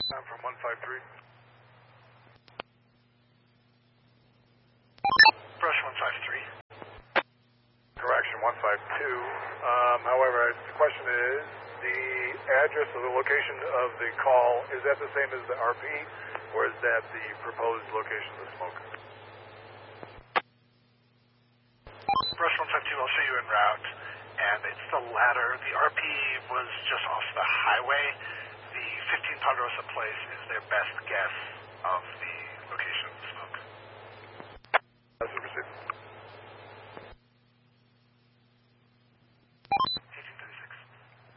I'm from 153. Brush 153. Correction, 152. However, the question is, the address or the location of the call, is that the same as the RP, or is that the proposed location of the smoke? Brush 152, I'll show you en route, and it's the latter. The RP was just off the highway. The 15 Ponderosa Place is their best guess of the